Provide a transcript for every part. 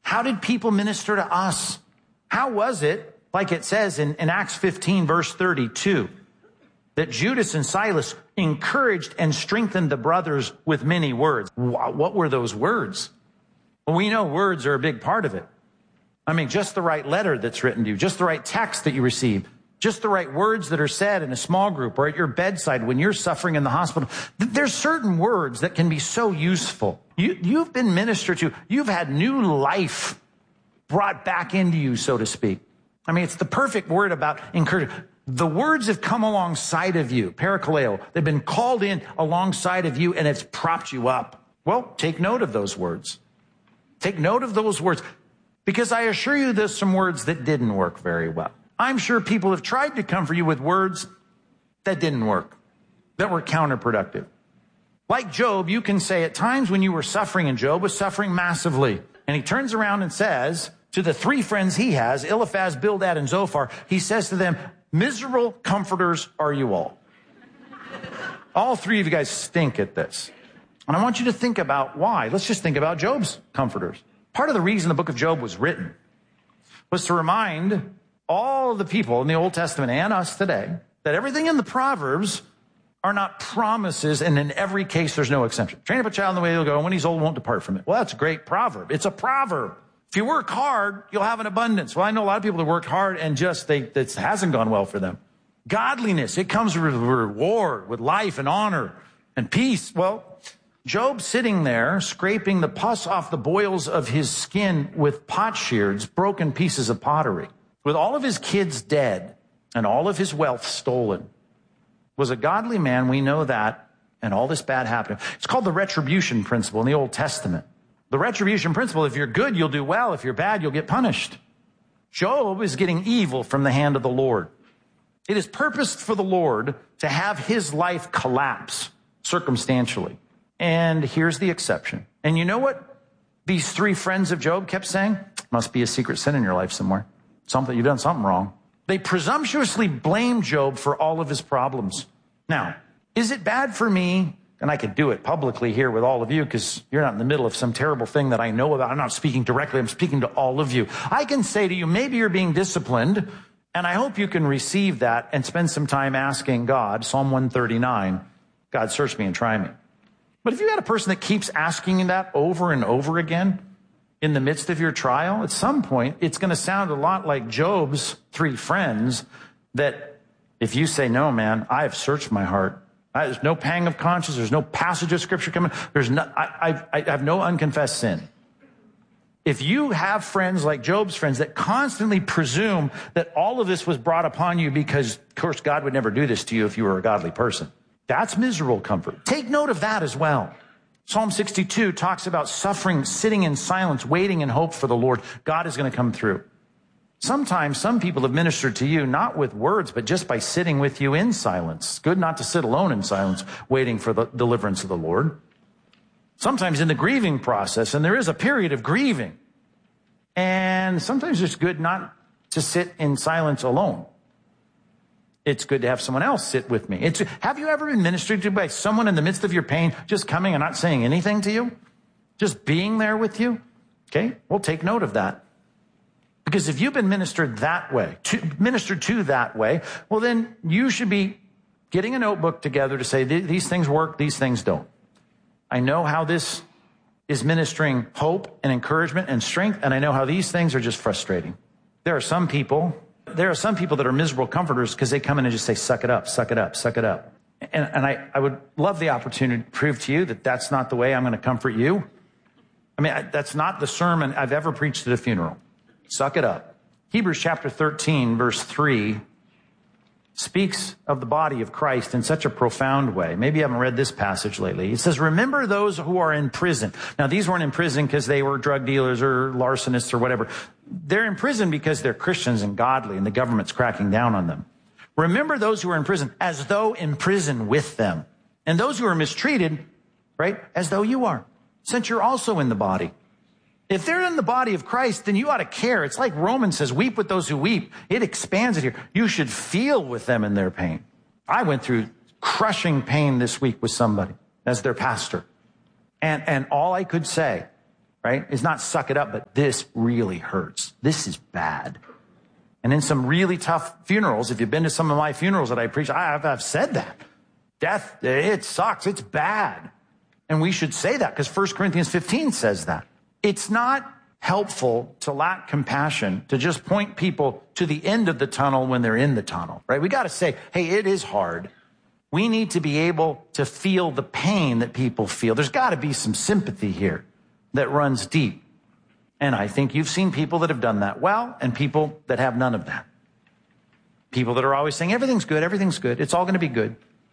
How did people minister to us? How was it, like it says in Acts 15, verse 32, that Judas and Silas encouraged and strengthened the brothers with many words? What were those words? Well, we know words are a big part of it. I mean, just the right letter that's written to you, just the right text that you receive, just the right words that are said in a small group or at your bedside when you're suffering in the hospital. There's certain words that can be so useful. You've been ministered to. You've had new life brought back into you, so to speak. I mean, it's the perfect word about encouragement. The words have come alongside of you, parakaleo. They've been called in alongside of you, and it's propped you up. Well, take note of those words. Take note of those words, because I assure you there's some words that didn't work very well. I'm sure people have tried to comfort you with words that didn't work, that were counterproductive. Like Job, you can say at times when you were suffering, and Job was suffering massively, and he turns around and says to the three friends he has, Eliphaz, Bildad, and Zophar, he says to them, miserable comforters are you all. All three of you guys stink at this. And I want you to think about why. Let's just think about Job's comforters. Part of the reason the book of Job was written was to remind all of the people in the Old Testament and us today that everything in the Proverbs are not promises, and in every case there's no exception. Train up a child in the way he'll go, and when he's old, won't depart from it. Well, that's a great proverb. It's a proverb. If you work hard, you'll have an abundance. Well, I know a lot of people that worked hard and just it hasn't gone well for them. Godliness, it comes with reward, with life and honor and peace. Well, Job sitting there scraping the pus off the boils of his skin with potsherds, broken pieces of pottery, with all of his kids dead and all of his wealth stolen, was a godly man. We know that, and all this bad happened. It's called the retribution principle in the Old Testament. The retribution principle, if you're good, you'll do well. If you're bad, you'll get punished. Job is getting evil from the hand of the Lord. It is purposed for the Lord to have his life collapse circumstantially. And here's the exception. And you know what these three friends of Job kept saying? Must be a secret sin in your life somewhere. You've done something wrong. They presumptuously blamed Job for all of his problems. Now, is it bad for me? And I could do it publicly here with all of you because you're not in the middle of some terrible thing that I know about. I'm not speaking directly. I'm speaking to all of you. I can say to you, maybe you're being disciplined, and I hope you can receive that and spend some time asking God, Psalm 139, God, search me and try me. But if you had a person that keeps asking you that over and over again in the midst of your trial, at some point, it's going to sound a lot like Job's three friends, that if you say, no, man, I have searched my heart. There's no pang of conscience. There's no passage of scripture coming. I have no unconfessed sin. If you have friends like Job's friends that constantly presume that all of this was brought upon you because, of course, God would never do this to you if you were a godly person, that's miserable comfort. Take note of that as well. Psalm 62 talks about suffering, sitting in silence, waiting in hope for the Lord. God is going to come through. Sometimes some people have ministered to you, not with words, but just by sitting with you in silence. It's good not to sit alone in silence, waiting for the deliverance of the Lord. Sometimes in the grieving process, and there is a period of grieving. And sometimes it's good not to sit in silence alone. It's good to have someone else sit with me. Have you ever been ministered to by someone in the midst of your pain, just coming and not saying anything to you? Just being there with you? Okay, well, take note of that. Because if you've been ministered that way, ministered to that way, well, then you should be getting a notebook together to say, these things work, these things don't. I know how this is ministering hope and encouragement and strength, and I know how these things are just frustrating. There are some people that are miserable comforters because they come in and just say, suck it up, suck it up, suck it up. And I would love the opportunity to prove to you that that's not the way I'm going to comfort you. I mean, that's not the sermon I've ever preached at a funeral. Suck it up. Hebrews chapter 13, verse 3 speaks of the body of Christ in such a profound way. Maybe you haven't read this passage lately. It says, remember those who are in prison. Now, these weren't in prison because they were drug dealers or larcenists or whatever. They're in prison because they're Christians and godly, and the government's cracking down on them. Remember those who are in prison as though in prison with them. And those who are mistreated, right, as though you are, since you're also in the body. If they're in the body of Christ, then you ought to care. It's like Romans says, weep with those who weep. It expands it here. You should feel with them in their pain. I went through crushing pain this week with somebody as their pastor. And all I could say, right? It's not suck it up, but this really hurts. This is bad. And in some really tough funerals, if you've been to some of my funerals that I preach, I've said that. Death, it sucks. It's bad. And we should say that because 1 Corinthians 15 says that. It's not helpful to lack compassion, to just point people to the end of the tunnel when they're in the tunnel, right? We got to say, hey, it is hard. We need to be able to feel the pain that people feel. There's got to be some sympathy here that runs deep. And I think you've seen people that have done that well and people that have none of that. People that are always saying, everything's good, it's all going to be good.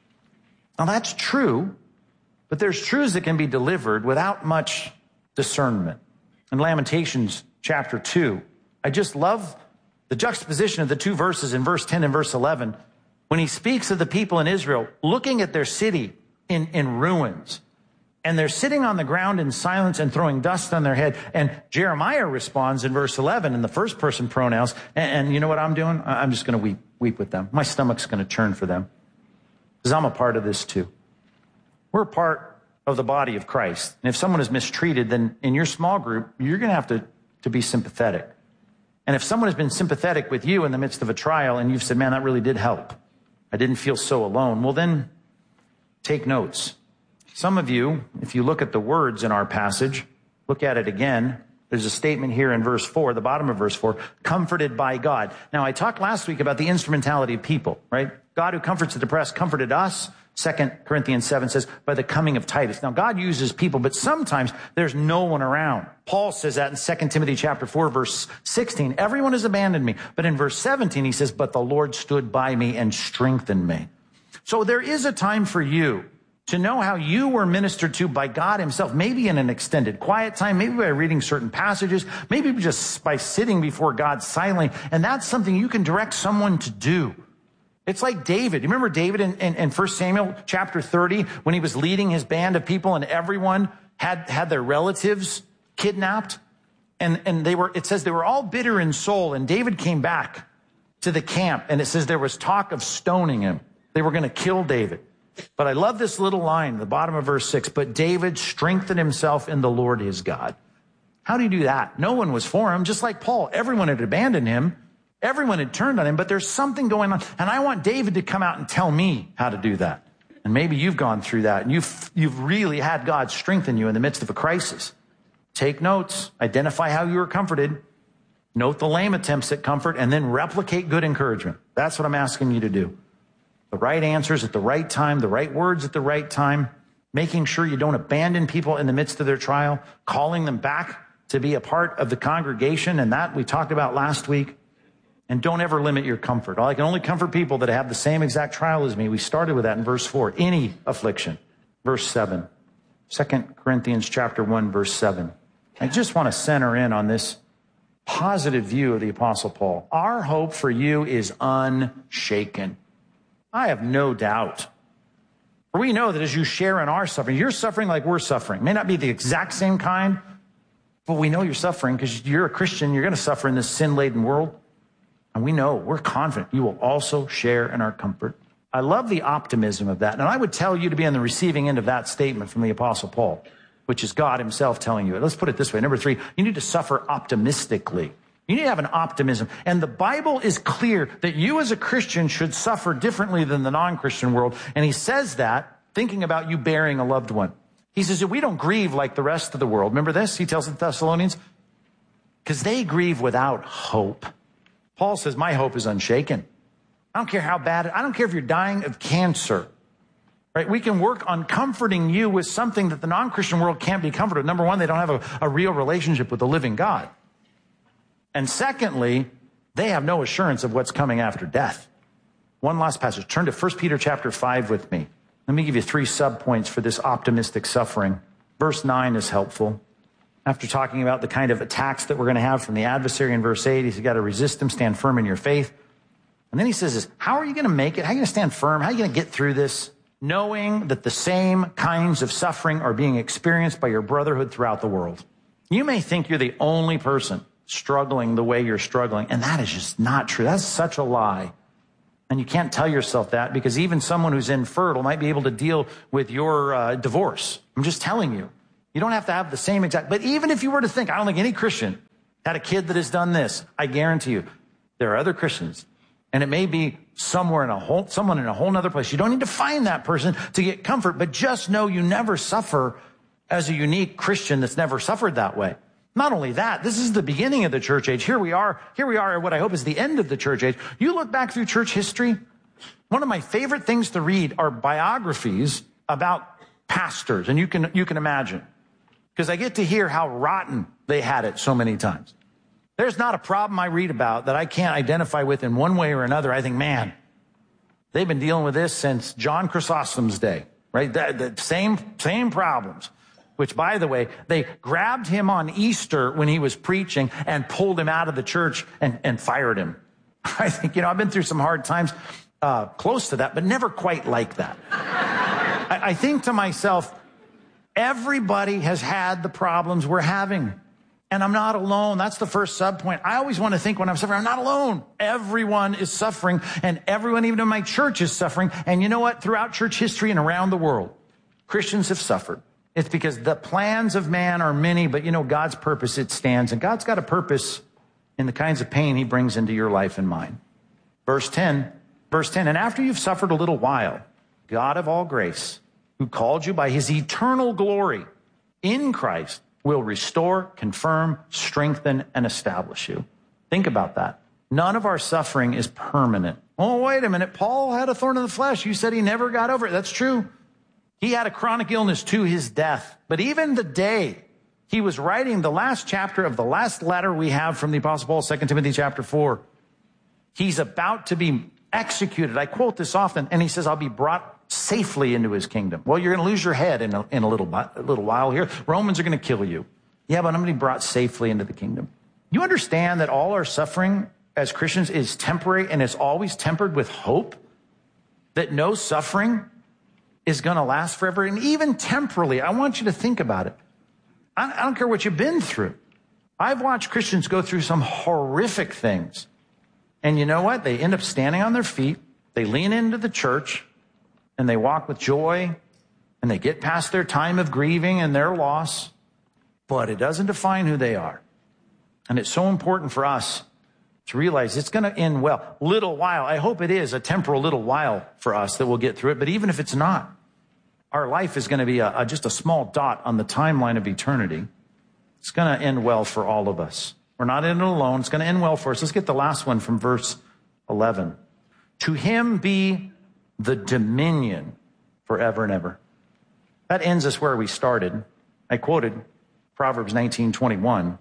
Now that's true, but there's truths that can be delivered without much discernment. In Lamentations chapter 2, I just love the juxtaposition of the two verses in verse 10 and verse 11. When he speaks of the people in Israel looking at their city in ruins, and they're sitting on the ground in silence and throwing dust on their head. And Jeremiah responds in verse 11 in the first person pronouns. And you know what I'm doing? I'm just going to weep with them. My stomach's going to churn for them because I'm a part of this too. We're a part of the body of Christ. And if someone is mistreated, then in your small group, you're going to have to be sympathetic. And if someone has been sympathetic with you in the midst of a trial and you've said, man, that really did help, I didn't feel so alone, well, then take notes. Some of you, if you look at the words in our passage, look at it again. There's a statement here in verse 4, the bottom of verse 4, comforted by God. Now, I talked last week about the instrumentality of people, right? God who comforts the depressed comforted us. 2 Corinthians 7 says, by the coming of Titus. Now, God uses people, but sometimes there's no one around. Paul says that in 2 Timothy chapter 4, verse 16. Everyone has abandoned me. But in verse 17, he says, but the Lord stood by me and strengthened me. So there is a time for you to know how you were ministered to by God himself, maybe in an extended quiet time, maybe by reading certain passages, maybe just by sitting before God silently. And that's something you can direct someone to do. It's like David. You remember David in 1 Samuel chapter 30 when he was leading his band of people and everyone had their relatives kidnapped? And it says they were all bitter in soul. And David came back to the camp and it says there was talk of stoning him. They were going to kill David. But I love this little line, the bottom of verse 6. But David strengthened himself in the Lord his God. How do you do that? No one was for him, just like Paul. Everyone had abandoned him. Everyone had turned on him, but there's something going on. And I want David to come out and tell me how to do that. And maybe you've gone through that and you've really had God strengthen you in the midst of a crisis. Take notes, identify how you were comforted, note the lame attempts at comfort, and then replicate good encouragement. That's what I'm asking you to do. The right answers at the right time, the right words at the right time, making sure you don't abandon people in the midst of their trial, calling them back to be a part of the congregation, and that we talked about last week. And don't ever limit your comfort. I can only comfort people that have the same exact trial as me. We started with that in verse 4. Any affliction. Verse 7. 2 Corinthians chapter 1, verse 7. I just want to center in on this positive view of the Apostle Paul. Our hope for you is unshaken. I have no doubt. For we know that as you share in our suffering, you're suffering like we're suffering. It may not be the exact same kind, but we know you're suffering because you're a Christian. You're going to suffer in this sin-laden world. And we know, we're confident you will also share in our comfort. I love the optimism of that. And I would tell you to be on the receiving end of that statement from the Apostle Paul, which is God himself telling you. Let's put it this way. Number 3, you need to suffer optimistically. You need to have an optimism. And the Bible is clear that you as a Christian should suffer differently than the non-Christian world. And he says that thinking about you burying a loved one. He says that we don't grieve like the rest of the world. Remember this? He tells the Thessalonians, because they grieve without hope. Paul says, my hope is unshaken. I don't care how bad, I don't care if you're dying of cancer, right? We can work on comforting you with something that the non-Christian world can't be comforted. Number one, they don't have a real relationship with the living God. And secondly, they have no assurance of what's coming after death. One last passage. Turn to 1 Peter chapter 5 with me. Let me give you 3 subpoints for this optimistic suffering. Verse 9 is helpful. After talking about the kind of attacks that we're going to have from the adversary in verse 8, he's got to resist them, stand firm in your faith. And then he says this, how are you going to make it? How are you going to stand firm? How are you going to get through this? Knowing that the same kinds of suffering are being experienced by your brotherhood throughout the world. You may think you're the only person struggling the way you're struggling, and that is just not true. That's such a lie. And you can't tell yourself that because even someone who's infertile might be able to deal with your divorce. I'm just telling you. You don't have to have the same exact, but even if you were to think, I don't think any Christian had a kid that has done this, I guarantee you, there are other Christians, and it may be someone in a whole nother place. You don't need to find that person to get comfort, but just know you never suffer as a unique Christian that's never suffered that way. Not only that, this is the beginning of the church age. Here we are at what I hope is the end of the church age. You look back through church history, one of my favorite things to read are biographies about pastors, and you can imagine, because I get to hear how rotten they had it so many times. There's not a problem I read about that I can't identify with in one way or another. I think, man, they've been dealing with this since John Chrysostom's day, right? The same problems, which, by the way, they grabbed him on Easter when he was preaching and pulled him out of the church and fired him. I think, I've been through some hard times close to that, but never quite like that. I think to myself, everybody has had the problems we're having. And I'm not alone. That's the first sub point. I always want to think when I'm suffering, I'm not alone. Everyone is suffering, and everyone, even in my church, is suffering. And you know what? Throughout church history and around the world, Christians have suffered. It's because the plans of man are many, but God's purpose, it stands. And God's got a purpose in the kinds of pain he brings into your life and mine. Verse 10, and after you've suffered a little while, God of all grace, who called you by his eternal glory in Christ, will restore, confirm, strengthen, and establish you. Think about that. None of our suffering is permanent. Oh, wait a minute. Paul had a thorn in the flesh. You said he never got over it. That's true. He had a chronic illness to his death. But even the day he was writing the last chapter of the last letter we have from the Apostle Paul, 2 Timothy chapter 4, he's about to be executed. I quote this often, and he says, I'll be brought safely into his kingdom. Well, you're going to lose your head in a little while here. Romans are going to kill you. Yeah, but I'm going to be brought safely into the kingdom. You understand that all our suffering as Christians is temporary, and it's always tempered with hope that no suffering is going to last forever. And even temporally, I want you to think about it. I don't care what you've been through. I've watched Christians go through some horrific things. And you know what? They end up standing on their feet. They lean into the church. And they walk with joy, and they get past their time of grieving and their loss, but it doesn't define who they are. And it's so important for us to realize it's going to end well. Little while, I hope it is a temporal little while for us that we'll get through it, but even if it's not, our life is going to be just a small dot on the timeline of eternity. It's going to end well for all of us. We're not in it alone. It's going to end well for us. Let's get the last one from verse 11. To him be the dominion forever and ever. That ends us where we started. I quoted Proverbs 19:21.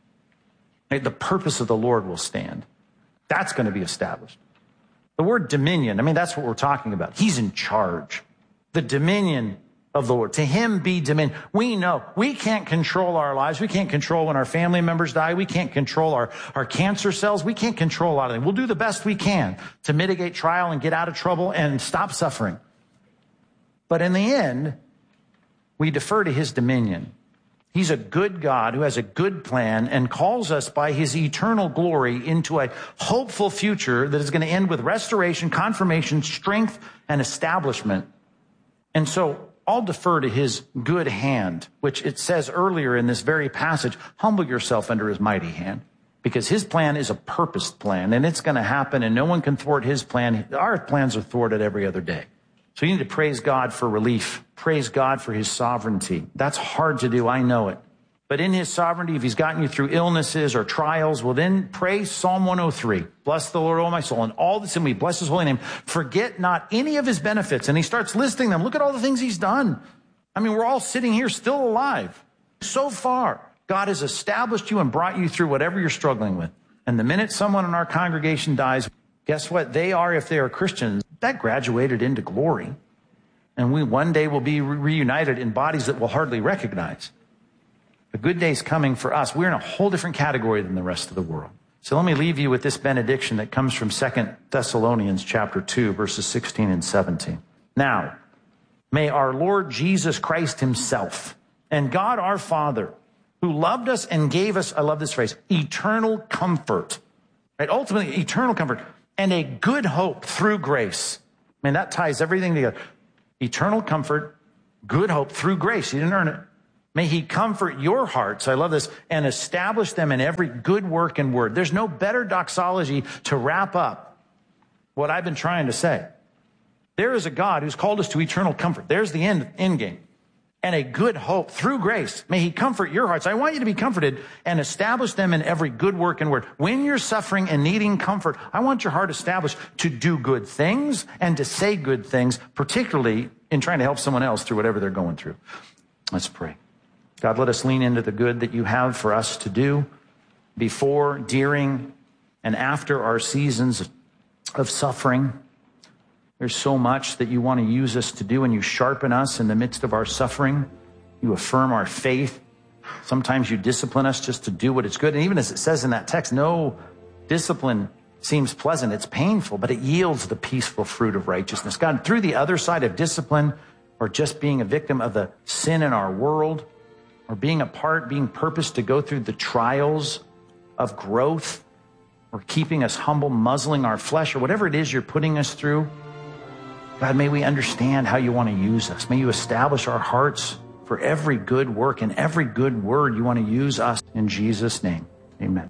The purpose of the Lord will stand. That's going to be established. The word dominion, that's what we're talking about. He's in charge. The dominion of the Lord. To him be dominion. We know we can't control our lives. We can't control when our family members die. We can't control our cancer cells. We can't control a lot of things. We'll do the best we can to mitigate trial and get out of trouble and stop suffering. But in the end, we defer to his dominion. He's a good God who has a good plan and calls us by his eternal glory into a hopeful future that is going to end with restoration, confirmation, strength, and establishment. And so I'll defer to his good hand, which it says earlier in this very passage, humble yourself under his mighty hand, because his plan is a purposed plan, and it's going to happen, and no one can thwart his plan. Our plans are thwarted every other day. So you need to praise God for relief, praise God for his sovereignty. That's hard to do, I know it. But in his sovereignty, if he's gotten you through illnesses or trials, well, then pray Psalm 103. Bless the Lord, O my soul, and all that's in me. Bless his holy name. Forget not any of his benefits. And he starts listing them. Look at all the things he's done. We're all sitting here still alive. So far, God has established you and brought you through whatever you're struggling with. And the minute someone in our congregation dies, guess what? They are, if they are Christians, that graduated into glory. And we one day will be reunited in bodies that we'll hardly recognize. A good day's coming for us. We're in a whole different category than the rest of the world. So let me leave you with this benediction that comes from 2 Thessalonians chapter 2, verses 16 and 17. Now, may our Lord Jesus Christ himself and God our Father, who loved us and gave us, I love this phrase, eternal comfort, right? Ultimately, eternal comfort and a good hope through grace. That ties everything together. Eternal comfort, good hope through grace. You didn't earn it. May he comfort your hearts. I love this. And establish them in every good work and word. There's no better doxology to wrap up what I've been trying to say. There is a God who's called us to eternal comfort. There's the end game. And a good hope through grace. May he comfort your hearts. I want you to be comforted and establish them in every good work and word. When you're suffering and needing comfort, I want your heart established to do good things and to say good things, particularly in trying to help someone else through whatever they're going through. Let's pray. God, let us lean into the good that you have for us to do before, during, and after our seasons of suffering. There's so much that you want to use us to do, and you sharpen us in the midst of our suffering. You affirm our faith. Sometimes you discipline us just to do what is good. And even as it says in that text, no discipline seems pleasant. It's painful, but it yields the peaceful fruit of righteousness. God, through the other side of discipline, or just being a victim of the sin in our world, or being purposed to go through the trials of growth, or keeping us humble, muzzling our flesh, or whatever it is you're putting us through, God, may we understand how you want to use us. May you establish our hearts for every good work and every good word you want to use us in Jesus' name. Amen.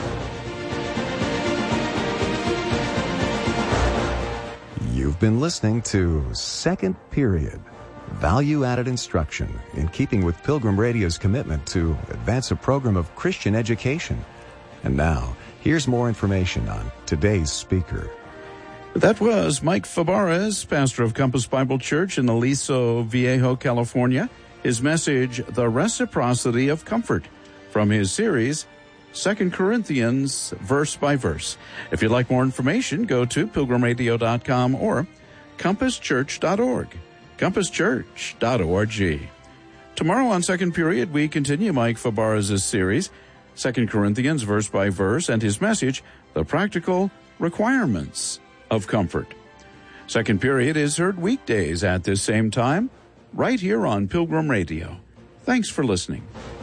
You've been listening to Second Period, value-added instruction in keeping with Pilgrim Radio's commitment to advance a program of Christian education. And now, here's more information on today's speaker. That was Mike Fabarez, pastor of Compass Bible Church in Aliso Viejo, California. His message, The Reciprocity of Comfort, from his series, 2 Corinthians, Verse by Verse. If you'd like more information, go to pilgrimradio.com or compasschurch.org. compasschurch.org. Tomorrow on Second Period, we continue Mike Fabarez's series, 2 Corinthians, Verse by Verse, and his message, The Practical Requirements of Comfort. Second Period is heard weekdays at this same time, right here on Pilgrim Radio. Thanks for listening.